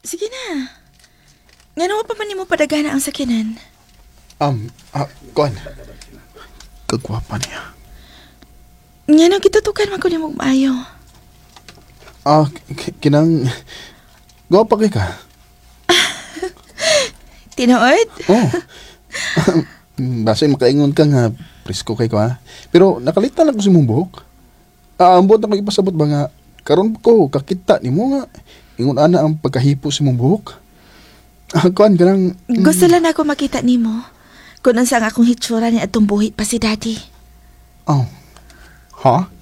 Sige na. Ngano pa man nimo padagana ang sakinan? Kuan. Kagwapa niya. Ngano gitutukan man ko nimo maayo. Kinang... Gwapa kay ka. Tinuod? Oh. Basta makaingon ka nga, presko kay ko ha. Pero nakalitan lang ko si mong buhok. Ambot na ko ipasabot ba nga, karon ko kakita ni mo nga, ingon ana ang pagkahipo si mong buhok. Kuan ka lang... Gusto lang ako makita nimo. Kung unsa ang akong hitsura ni atong buhi pa si Daddy. Ha?